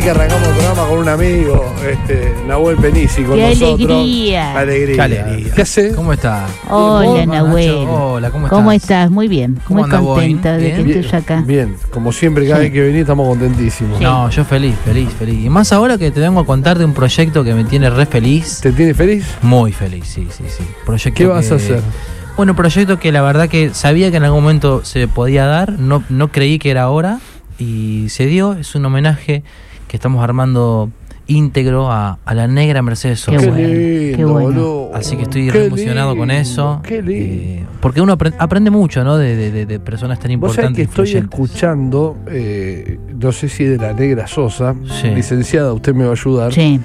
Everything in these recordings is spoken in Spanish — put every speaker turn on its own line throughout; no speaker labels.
que arrancamos el programa con un amigo, Nahuel Penisi, con
¡Qué
nosotros.
alegría!
Alegría. ¿Qué hace?
¿Cómo estás?
Hola, Nahuel.
Hola, ¿cómo estás?
¿Cómo estás? Muy bien.
¿Cómo
Muy
anda
contenta
Boeing?
de que
Bien.
estés acá.
Bien, como siempre, cada vez que venís estamos contentísimos.
Sí.
No, yo feliz. Y más ahora que te vengo a contar de un proyecto que me tiene re feliz.
¿Te tiene feliz?
Muy feliz, sí. Proyecto
¿Qué vas a hacer?
Bueno, un proyecto que la verdad que sabía que en algún momento se podía dar, no creí que era ahora, y se dio. Es un homenaje que estamos armando íntegro a la negra Mercedes Sosa.
Qué bueno, qué bueno.
boludo.
Así que estoy
Qué
re emocionado con
lindo,
eso.
Qué lindo.
Porque uno aprende mucho, ¿no? De personas tan
Vos sabés
importantes.
que estoy
influyentes.
escuchando, no sé si de la negra Sosa,
Sí.
licenciada, usted me va a ayudar.
Sí.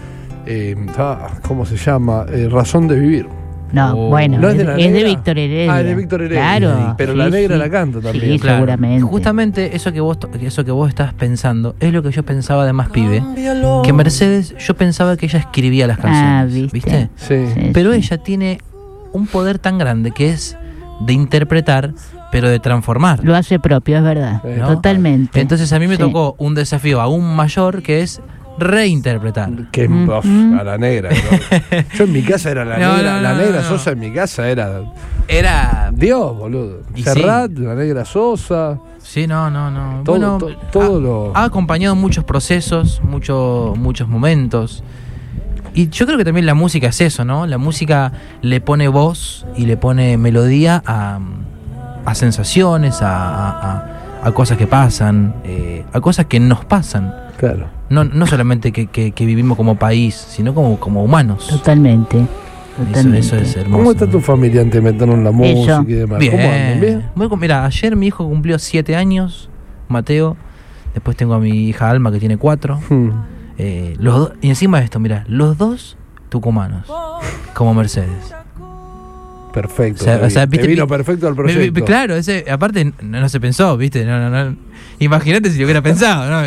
¿Cómo se llama? Razón de vivir.
No,
Oh.
bueno,
¿No es de
es
la
de
negra?
Víctor Heredia.
Ah, es de Víctor Heredia.
Claro.
Pero
sí,
la negra
sí.
la canta también.
Sí,
Claro.
seguramente.
Justamente eso que vos estás pensando es lo que yo pensaba de más pibe. Que Mercedes, yo pensaba que ella escribía las canciones. ¿Viste?
Sí.
Sí,
Pero
sí.
ella tiene un poder tan grande que es de interpretar, pero de transformar.
Lo hace propio, es verdad.
¿No?
Totalmente.
Entonces a mí me
Sí.
tocó un desafío aún mayor, que es reinterpretar.
Que
Mm.
a la negra. ¿no? Yo en mi casa era la
No,
negra.
no,
La
no,
negra
no.
Sosa en mi casa era
Era...
Dios, boludo.
Y
Serrat, la negra Sosa.
Sí, no.
Todo,
Bueno,
todo lo.
ha acompañado muchos procesos, muchos momentos. Y yo creo que también la música es eso, ¿no? La música le pone voz y le pone melodía a sensaciones, a cosas que pasan, a cosas que nos pasan.
Claro.
No solamente que vivimos como país, sino como humanos.
Totalmente.
Eso es hermoso.
¿Cómo está tu familia antes de meternos en la música y demás?
Bien.
¿Cómo andan? ¿Bien?
Mira, ayer mi hijo cumplió 7 años, Mateo. Después tengo a mi hija Alma, que tiene 4. Los dos, y encima de esto, mira, los dos tucumanos, como Mercedes.
Perfecto.
O sea,
te
viste,
vino perfecto al proyecto.
Claro, aparte no se pensó, ¿viste? No. Imagínate si lo hubiera pensado, ¿no?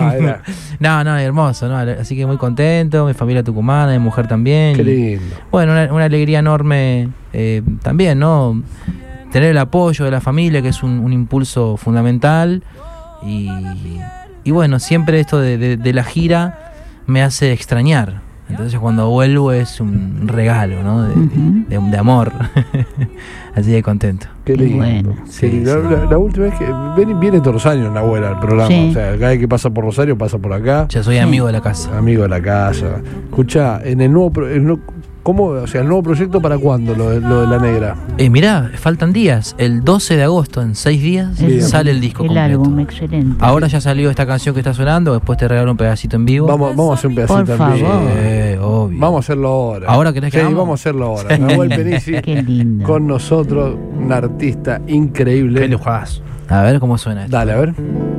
No, hermoso, ¿no? Así que muy contento, mi familia tucumana, mi mujer también.
Qué lindo.
Bueno, una alegría enorme también, ¿no? Tener el apoyo de la familia, que es un impulso fundamental. Y bueno, siempre esto de la gira me hace extrañar. Entonces cuando vuelvo es un regalo, ¿no? De amor. Así de contento.
Qué lindo.
Bueno.
Sí, la última vez que viene todos los años Nahuel al programa.
Sí.
O sea, cada vez que pasa por Rosario pasa por acá.
Ya soy amigo de la casa.
Amigo de la casa. Escucha, en el nuevo ¿cómo? O sea, el nuevo proyecto, ¿para cuándo lo de la negra?
Mirá, faltan días. El 12 de agosto, en 6 días,
Bien.
sale el disco
El
completo.
álbum, excelente.
Ahora ya salió esta canción que está sonando, después te regalo un pedacito en vivo.
Vamos a hacer un pedacito
Por
también.
favor.
Obvio.
Vamos a hacerlo ahora.
¿Ahora querés que
Sí,
hagamos?
vamos a hacerlo ahora. Nahuel Penisi
Qué lindo.
con nosotros, un artista increíble.
Qué lujazo. A ver cómo suena esto.
Dale, a ver.